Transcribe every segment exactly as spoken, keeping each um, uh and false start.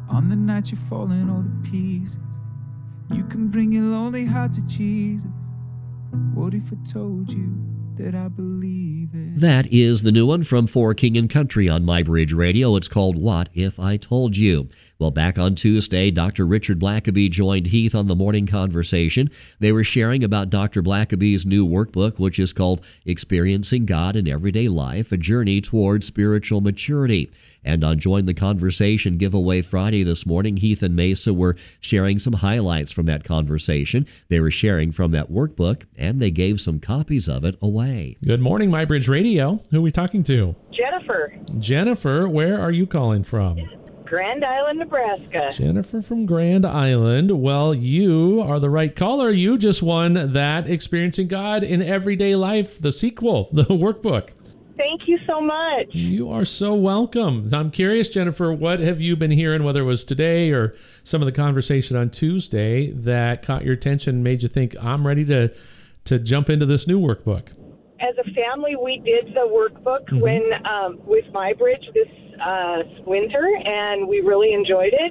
On the night you're falling all to pieces, you can bring your lonely heart to Jesus. What if I told you that I believe it? That is the new one from For King and Country on MyBridge Radio. It's called What If I Told You? Well, back on Tuesday, Doctor Richard Blackaby joined Heath on the Morning Conversation. They were sharing about Doctor Blackaby's new workbook, which is called Experiencing God in Everyday Life, A Journey Toward Spiritual Maturity. And on Join the Conversation giveaway Friday this morning, Heath and Mesa were sharing some highlights from that conversation. They were sharing from that workbook, and they gave some copies of it away. Good morning, MyBridge Radio. Who are we talking to? Jennifer. Jennifer, where are you calling from? Grand Island, Nebraska. Jennifer from Grand Island. Well, you are the right caller. You just won that Experiencing God in Everyday Life, the sequel, the workbook. Thank you so much. You are so welcome. I'm curious, Jennifer, what have you been hearing, whether it was today or some of the conversation on Tuesday, that caught your attention, made you think, I'm ready to, to jump into this new workbook? As a family, we did the workbook mm-hmm. when um, with MyBridge this uh, winter, and we really enjoyed it.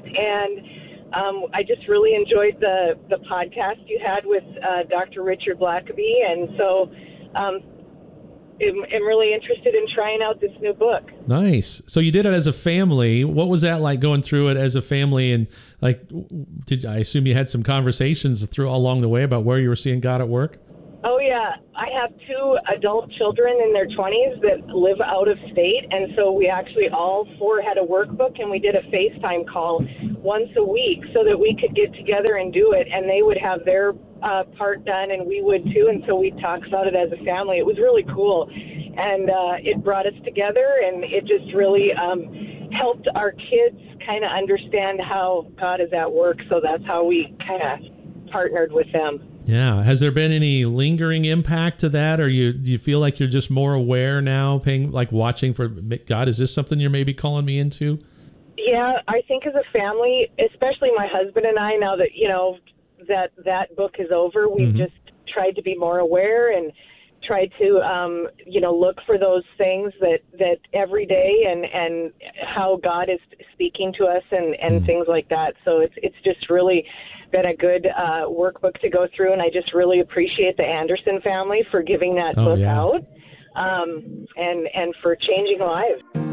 And um, I just really enjoyed the, the podcast you had with uh, Doctor Richard Blackaby, and so um, I'm, I'm really interested in trying out this new book. Nice. So you did it as a family. What was that like, going through it as a family? And like, did I assume you had some conversations through along the way about where you were seeing God at work? Oh, yeah. I have two adult children in their twenties that live out of state, and so we actually all four had a workbook, and we did a FaceTime call once a week so that we could get together and do it, and they would have their uh, part done, and we would too, and so we'd talk about it as a family. It was really cool, and uh, it brought us together, and it just really um, helped our kids kind of understand how God is at work, so that's how we kind of partnered with them. Yeah. Has there been any lingering impact to that? Or you do you feel like you're just more aware now, paying, like watching for God? Is this something you're maybe calling me into? Yeah, I think as a family, especially my husband and I, now that, you know, that that book is over, we've mm-hmm. just tried to be more aware and tried to, um, you know, look for those things that, that every day and, and how God is speaking to us and, and mm-hmm. things like that. So it's it's just really been a good uh, workbook to go through, and I just really appreciate the Anderson family for giving that oh, book yeah. out um, and and for changing lives.